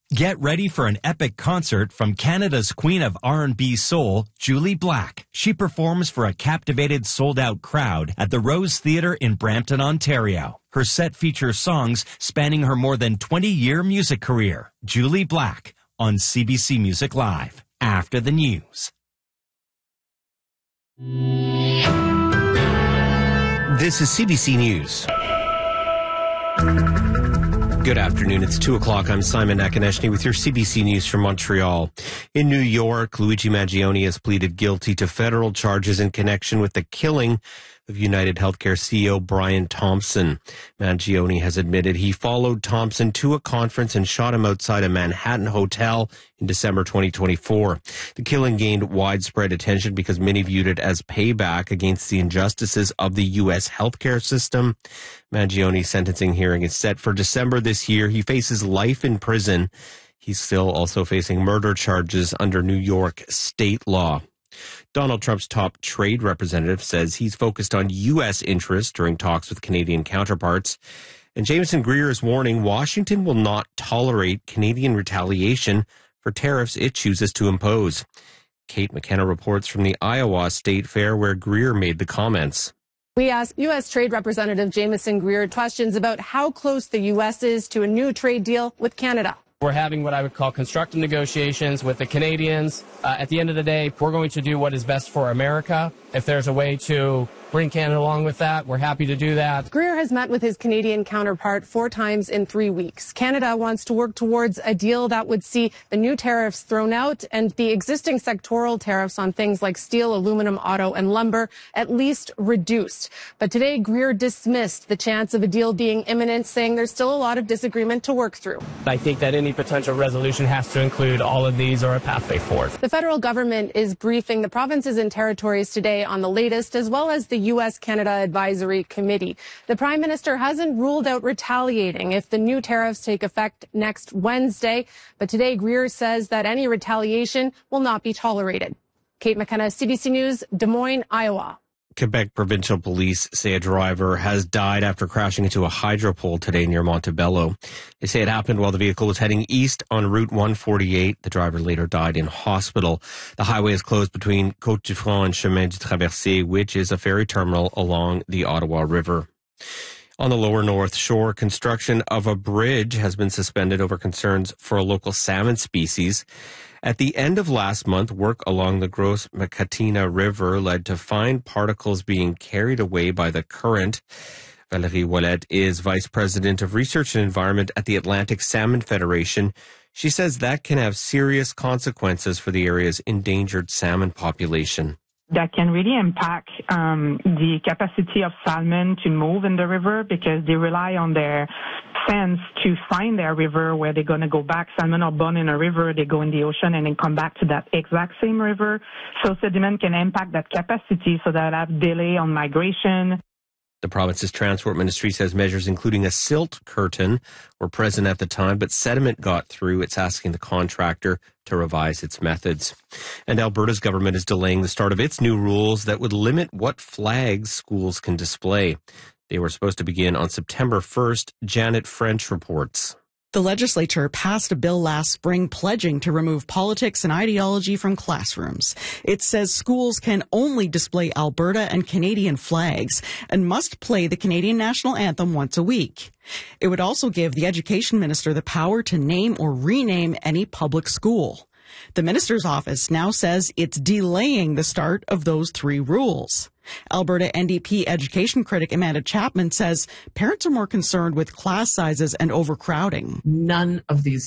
Get ready for an epic concert from Canada's queen of R&B soul, Julie Black. She performs for a captivated sold-out crowd at the Rose Theatre in Brampton, Ontario. Her set features songs spanning her more than 20-year music career. Julie Black on CBC Music Live after the news. This is CBC News. Good afternoon. It's 2 o'clock. I'm Simon Akineshny with your CBC News from Montreal. In New York, Luigi Mangione has pleaded guilty to federal charges in connection with the killing of United Healthcare CEO Brian Thompson. Mangione has admitted he followed Thompson to a conference and shot him outside a Manhattan hotel in December 2024. The killing gained widespread attention because many viewed it as payback against the injustices of the U.S. healthcare system. Mangione's sentencing hearing is set for December this year. He faces life in prison. He's still also facing murder charges under New York state law. Donald Trump's top trade representative says he's focused on U.S. interests during talks with Canadian counterparts. And Jameson Greer is warning Washington will not tolerate Canadian retaliation for tariffs it chooses to impose. Kate McKenna reports from the Iowa State Fair where Greer made the comments. We asked U.S. Trade Representative Jameson Greer questions about how close the U.S. is to a new trade deal with Canada. We're having what I would call constructive negotiations with the Canadians. At the end of the day, we're going to do what is best for America. If there's a way to bring Canada along with that, we're happy to do that. Greer has met with his Canadian counterpart 4 times in 3 weeks. Canada wants to work towards a deal that would see the new tariffs thrown out and the existing sectoral tariffs on things like steel, aluminum, auto, and lumber at least reduced. But today, Greer dismissed the chance of a deal being imminent, saying there's still a lot of disagreement to work through. I think that any potential resolution has to include all of these or a pathway forward. The federal government is briefing the provinces and territories today on the latest, as well as the U.S.-Canada Advisory Committee. The Prime Minister hasn't ruled out retaliating if the new tariffs take effect next Wednesday, but today Greer says that any retaliation will not be tolerated. Kate McKenna, CBC News, Des Moines, Iowa. Quebec provincial police say a driver has died after crashing into a hydro pole today near Montebello. They say it happened while the vehicle was heading east on Route 148. The driver later died in hospital. The highway is closed between Côte-du-Front and Chemin du Traversier, which is a ferry terminal along the Ottawa River. On the lower North Shore, construction of a bridge has been suspended over concerns for a local salmon species. At the end of last month, work along the Gros Macatina River led to fine particles being carried away by the current. Valérie Ouellette is Vice President of Research and Environment at the Atlantic Salmon Federation. She says that can have serious consequences for the area's endangered salmon population. That can really impact the capacity of salmon to move in the river because they rely on their sense to find their river where they're going to go back. Salmon are born in a river, they go in the ocean and then come back to that exact same river. So sediment can impact that capacity so that have delay on migration. The province's transport ministry says measures including a silt curtain were present at the time, but sediment got through. It's asking the contractor to revise its methods. And Alberta's government is delaying the start of its new rules that would limit what flags schools can display. They were supposed to begin on September 1st. Janet French reports. The legislature passed a bill last spring pledging to remove politics and ideology from classrooms. It says schools can only display Alberta and Canadian flags and must play the Canadian national anthem once a week. It would also give the education minister the power to name or rename any public school. The minister's office now says it's delaying the start of those 3 rules. Alberta NDP education critic Amanda Chapman says parents are more concerned with class sizes and overcrowding. None of these